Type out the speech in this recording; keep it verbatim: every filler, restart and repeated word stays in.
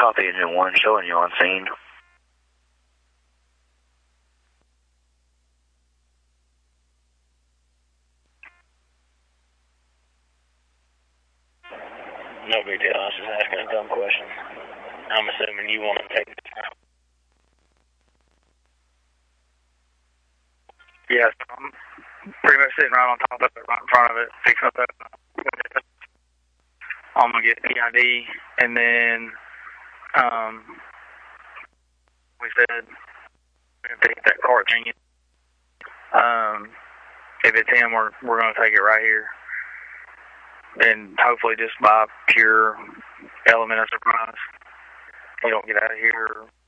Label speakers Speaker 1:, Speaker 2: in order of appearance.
Speaker 1: Copy engine one, showing you on scene.
Speaker 2: No big deal. I was just asking a dumb question. I'm assuming you want to take it.
Speaker 3: Yes, I'm pretty much sitting right on top of it, right in front of it, fixing up that. I'm going to get P I D, and then, um, we said, we're going to get that cart thing. Um, if it's him, we're, we're going to take it right here. And hopefully just by pure element of surprise, you don't get out of here